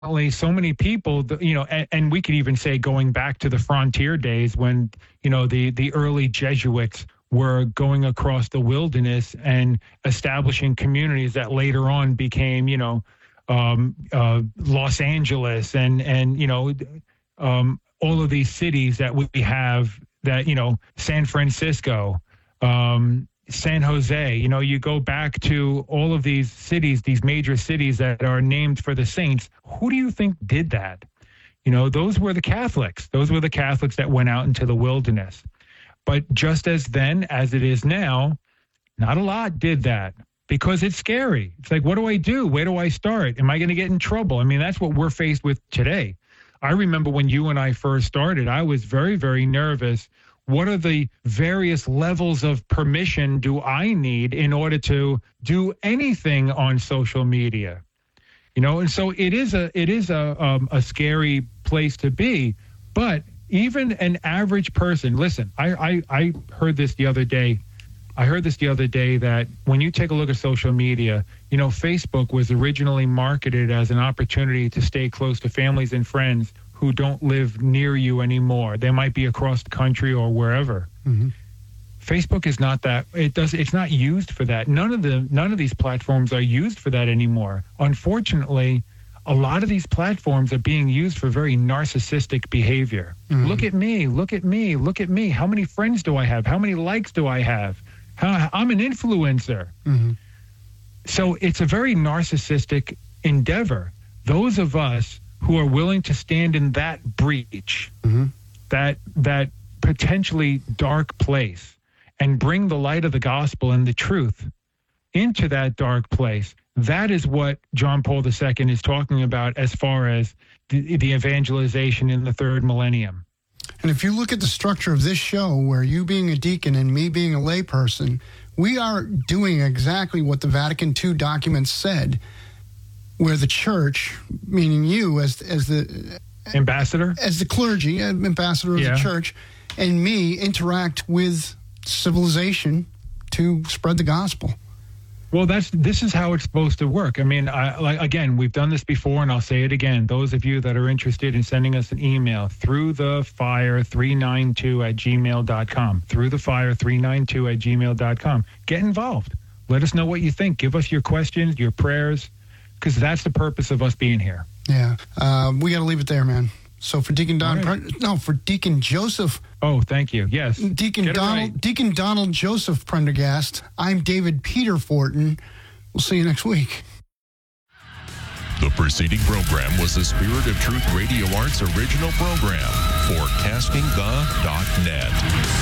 so many people, and we could even say going back to the frontier days when, the early Jesuits were going across the wilderness and establishing communities that later on became, Los Angeles and all of these cities that we have that, San Francisco, San Jose, you go back to all of these cities, these major cities that are named for the saints. Who do you think did that? Those were the Catholics. Those were the Catholics that went out into the wilderness. But just as then as it is now, not a lot did that because it's scary. It's like, what do I do? Where do I start? Am I going to get in trouble? I mean, that's what we're faced with today. I remember when you and I first started, I was very, very nervous. What are the various levels of permission do I need in order to do anything on social media? And so it is a scary place to be. But even an average person, listen, I heard this the other day. That when you take a look at social media, Facebook was originally marketed as an opportunity to stay close to families and friends who don't live near you anymore. They might be across the country or wherever. Mm-hmm. Facebook is not that. It's not used for that. None of these platforms are used for that anymore. Unfortunately, a lot of these platforms are being used for very narcissistic behavior. Mm-hmm. Look at me, look at me, look at me. How many friends do I have? How many likes do I have? I'm an influencer. Mm-hmm. So it's a very narcissistic endeavor. Those of us who are willing to stand in that breach, mm-hmm. that potentially dark place, and bring the light of the gospel and the truth into that dark place, that is what John Paul II is talking about as far as the evangelization in the third millennium. And if you look at the structure of this show, where you being a deacon and me being a layperson, we are doing exactly what the Vatican II documents said, where the church, meaning you as the ambassador, as the clergy, ambassador of the church, and me interact with civilization to spread the gospel. Well, this is how it's supposed to work. I mean, again, we've done this before, and I'll say it again. Those of you that are interested in sending us an email, throughthefire392@gmail.com, throughthefire392@gmail.com. Get involved. Let us know what you think. Give us your questions, your prayers, because that's the purpose of us being here. Yeah. We got to leave it there, man. So for Deacon for Deacon Joseph. Oh, thank you. Yes. Deacon Donald Joseph Prendergast. I'm David Peter Fortin. We'll see you next week. The preceding program was the Spirit of Truth Radio Arts original program for CastingThe.net.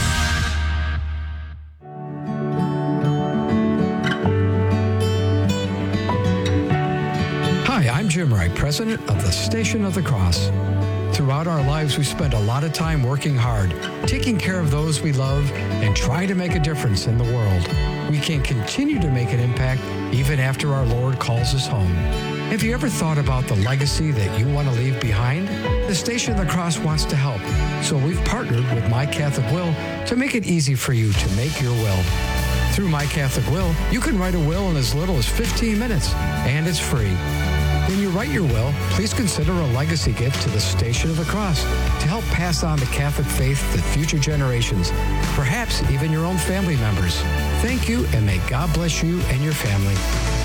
Hi, I'm Jim Wright, president of the Station of the Cross. Throughout our lives, we spend a lot of time working hard, taking care of those we love, and trying to make a difference in the world. We can continue to make an impact even after our Lord calls us home. Have you ever thought about the legacy that you want to leave behind? The Station of the Cross wants to help, so we've partnered with My Catholic Will to make it easy for you to make your will. Through My Catholic Will, you can write a will in as little as 15 minutes, and it's free. When you write your will, please consider a legacy gift to the Station of the Cross to help pass on the Catholic faith to future generations, perhaps even your own family members. Thank you, and may God bless you and your family.